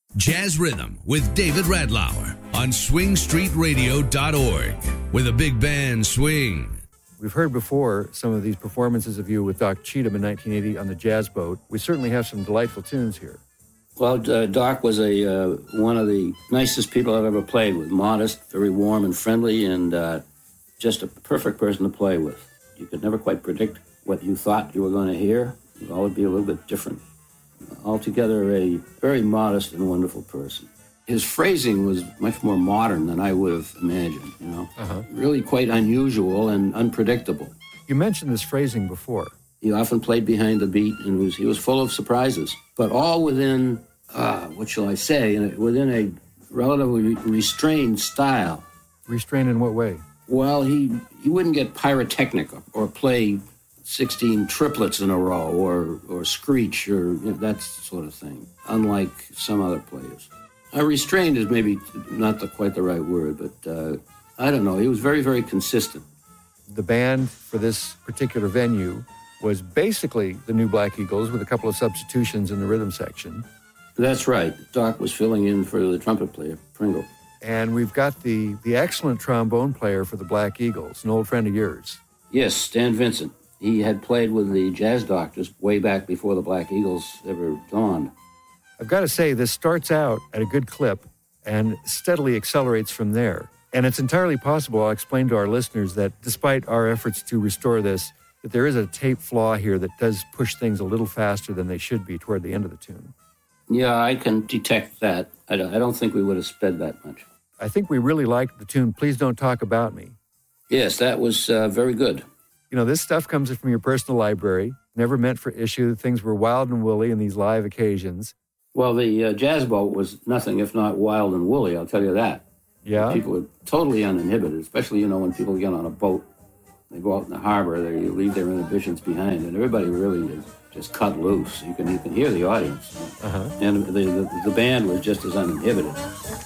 Jazz Rhythm with David Radlauer on swingstreetradio.org, where the big band swing. We've heard before some of these performances of you with Doc Cheatham in 1980 on the Jazz Boat. We certainly have some delightful tunes here. Well, Doc was one of the nicest people I've ever played with. Modest, very warm and friendly, and just a perfect person to play with. You could never quite predict what you thought you were going to hear. It would always be a little bit different. Altogether, a very modest and wonderful person. His phrasing was much more modern than I would have imagined, you know. Really quite unusual and unpredictable. You mentioned this phrasing before. He often played behind the beat, and he was full of surprises, but all within, what shall I say, within a relatively restrained style. Restrained in what way? Well, he wouldn't get pyrotechnic or play 16 triplets in a row or screech or that sort of thing, unlike some other players. Restrained is maybe not quite the right word, but I don't know. He was very, very consistent. The band for this particular venue was basically the New Black Eagles with a couple of substitutions in the rhythm section. That's right. Doc was filling in for the trumpet player, Pringle. And we've got the excellent trombone player for the Black Eagles, an old friend of yours. Yes, Stan Vincent. He had played with the Jazz Doctors way back before the Black Eagles ever dawned. I've got to say, this starts out at a good clip and steadily accelerates from there. And it's entirely possible, I'll explain to our listeners, that despite our efforts to restore this, that there is a tape flaw here that does push things a little faster than they should be toward the end of the tune. Yeah, I can detect that. I don't think we would have sped that much. I think we really liked the tune, Please Don't Talk About Me. Yes, that was very good. You know, this stuff comes from your personal library, never meant for issue. Things were wild and woolly in these live occasions. Well, the Jazz Boat was nothing if not wild and woolly, I'll tell you that. Yeah? People were totally uninhibited, especially, when people get on a boat. They go out in the harbor, they leave their inhibitions behind, and everybody really just cut loose. You can hear the audience. And the band was just as uninhibited.